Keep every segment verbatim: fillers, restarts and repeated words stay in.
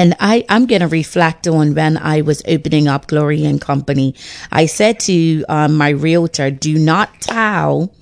And I, I'm going to reflect on when I was opening up Glory and Company. I said to um, my realtor, do not tell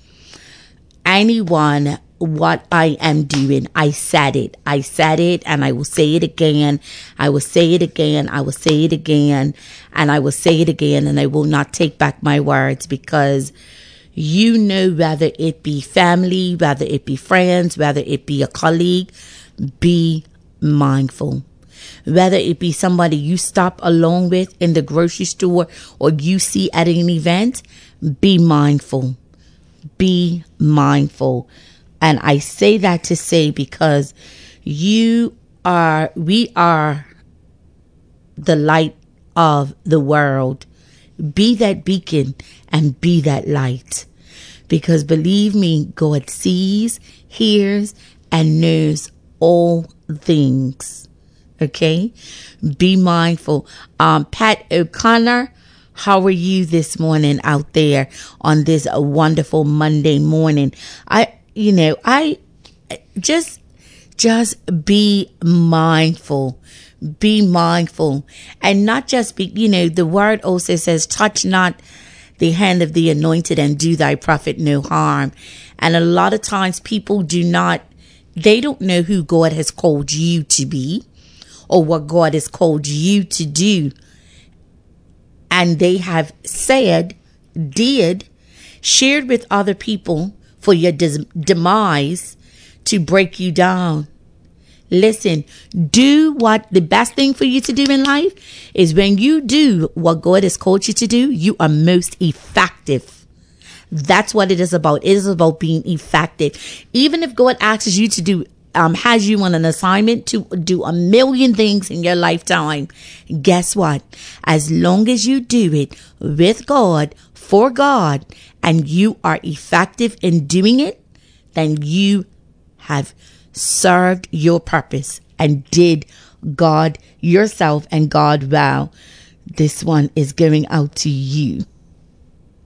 anyone what I am doing. I said it. I said it, and I will say it again. I will say it again. I will say it again, and I will say it again, and I will not take back my words, because you know, whether it be family, whether it be friends, whether it be a colleague, be mindful. Whether it be somebody you stop along with in the grocery store or you see at an event, be mindful. Be mindful. And I say that to say, because you are, we are the light of the world. Be that beacon and be that light. Because believe me, God sees, hears, and knows all things. Okay? Be mindful. Um, Pat O'Connor, how are you this morning out there on this wonderful Monday morning? I, you know, I just, just be mindful. Be mindful. And not just be, you know, the word also says, touch not the hand of the anointed and do thy prophet no harm. And a lot of times people do not, they don't know who God has called you to be or what God has called you to do. And they have said, did, shared with other people for your des- demise to break you down. Listen, do what the best thing for you to do in life is when you do what God has called you to do, you are most effective. That's what it is about. It is about being effective. Even if God asks you to do, um, has you on an assignment to do a million things in your lifetime, guess what? As long as you do it with God, for God, and you are effective in doing it, then you have served your purpose and did God, yourself, and God well. This one is going out to you.